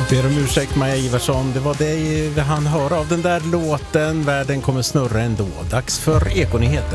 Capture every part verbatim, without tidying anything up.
Ber om ursäkt Maja Ivarsson, det var det vi hann höra av den där låten. Världen kommer snurra ändå. Dags för Ekonyheter.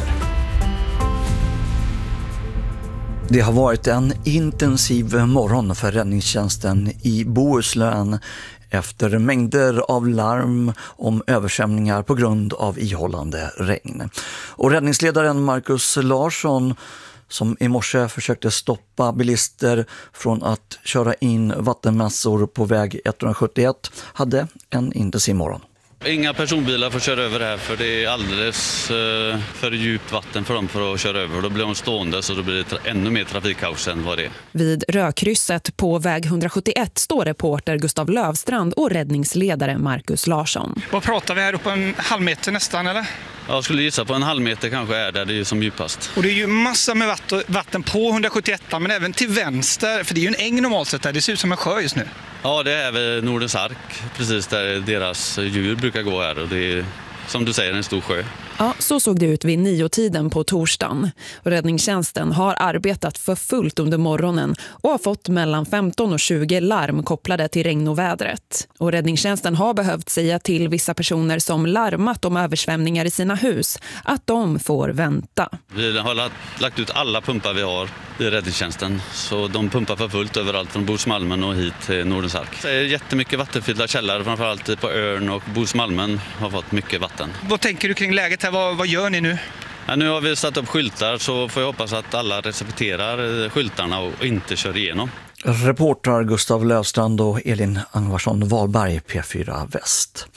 Det har varit en intensiv morgon för räddningstjänsten i Bohuslän efter mängder av larm om översvämningar på grund av ihållande regn. Och räddningsledaren Marcus Larsson, som i morse försökte stoppa bilister från att köra in vattenmassor på väg etthundrasjuttioett, hade en intensiv morgon. Inga personbilar får köra över här för det är alldeles eh, för djupt vatten för dem för att köra över. Då blir de stående så då blir det tra- ännu mer trafikkaos än vad det är. Vid rödkrysset på väg etthundrasjuttioett står reporter Gustav Lövstrand och räddningsledare Marcus Larsson. Vad pratar vi här uppe, en halv meter nästan eller? Jag skulle gissa på en halv meter kanske är där det är som djupast. Och det är ju massa med vatten på etthundrasjuttioett men även till vänster, för det är ju en äng normalt sett där, det ser ut som en sjö just nu. Ja, det är väl Nordens Ark, precis där deras djur brukar gå här och det är som du säger en stor sjö. Ja, så såg det ut vid nio-tiden på torsdagen. Och räddningstjänsten har arbetat för fullt under morgonen och har fått mellan femton och tjugo larm kopplade till regn och vädret. Och räddningstjänsten har behövt säga till vissa personer som larmat om översvämningar i sina hus att de får vänta. Vi har lagt ut alla pumpar vi har i räddningstjänsten, så de pumpar för fullt överallt från Bohusmalmen och hit till Nordens Ark. Det är jättemycket vattenfyllda källare, framförallt på Örn och Bohusmalmen har fått mycket vatten. Vad tänker du kring läget här? Vad, vad gör ni nu? Ja, nu har vi satt upp skyltar så får jag hoppas att alla respekterar skyltarna och inte kör igenom. Reporter Gustav Lövstrand och Elin Angvarsson Wahlberg, P fyra Väst.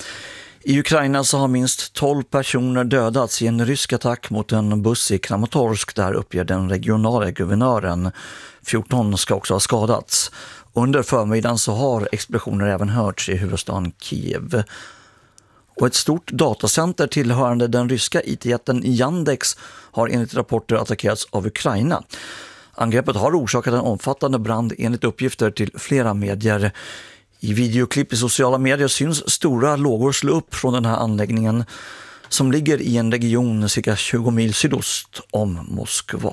I Ukraina så har minst tolv personer dödats i en rysk attack mot en buss i Kramatorsk, där uppger den regionala guvernören. fjorton ska också ha skadats. Under förmiddagen så har explosioner även hörts i huvudstaden Kiev. Och ett stort datacenter tillhörande den ryska I T-jätten Yandex har enligt rapporter attackerats av Ukraina. Angreppet har orsakat en omfattande brand enligt uppgifter till flera medier. I videoklipp i sociala medier syns stora lågor slå upp från den här anläggningen som ligger i en region cirka tjugo mil sydost om Moskva.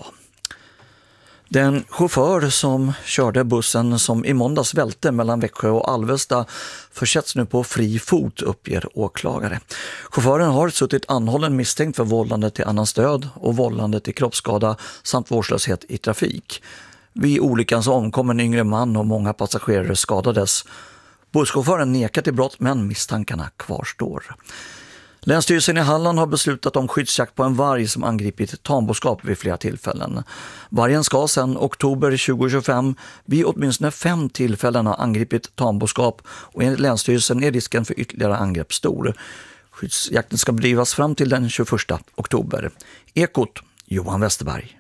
Den chaufför som körde bussen som i måndags välte mellan Växjö och Alvesta försätts nu på fri fot, uppger åklagare. Chauffören har suttit anhållen misstänkt för vållande till annans död och vållande till kroppsskada samt vårdslöshet i trafik. Vid olyckan så omkom en yngre man och många passagerare skadades. Busschauffören nekar till brott men misstankarna kvarstår. Länsstyrelsen i Halland har beslutat om skyddsjakt på en varg som angripit tamboskap vid flera tillfällen. Vargen ska sedan oktober tjugohundratjugofem vid åtminstone fem tillfällen ha angripit tamboskap och enligt Länsstyrelsen är risken för ytterligare angrepp stor. Skyddsjakten ska bedrivas fram till den tjugoförsta oktober. Ekot, Johan Westerberg.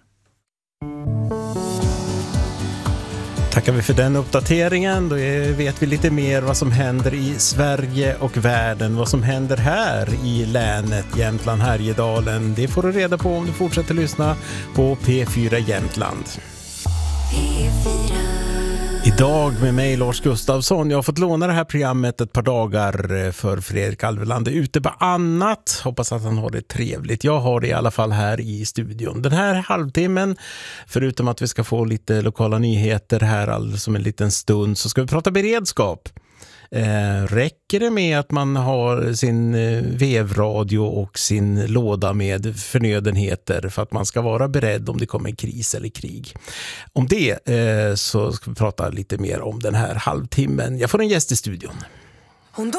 Tackar vi för den uppdateringen. Då vet vi lite mer vad som händer i Sverige och världen. Vad som händer här i länet Jämtland, Härjedalen. Det får du reda på om du fortsätter lyssna på P fyra Jämtland. P fyra. Idag med mig Lars Gustafsson. Jag har fått låna det här programmet ett par dagar för Fredrik Alveland. Ute på annat. Hoppas att han har det trevligt. Jag har det i alla fall här i studion. Den här halvtimmen, förutom att vi ska få lite lokala nyheter här alldeles om en liten stund, så ska vi prata beredskap. Eh, räcker det med att man har sin eh, vevradio och sin låda med förnödenheter för att man ska vara beredd om det kommer kris eller krig? Om det eh, så ska vi prata lite mer om den här halvtimmen. Jag får en gäst i studion.